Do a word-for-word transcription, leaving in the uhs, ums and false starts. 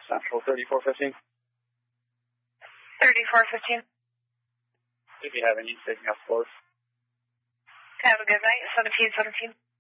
Central thirty-four fifteen. thirty-four fifteen. If you have any, taking up close. Have a good night. seventeen seventeen.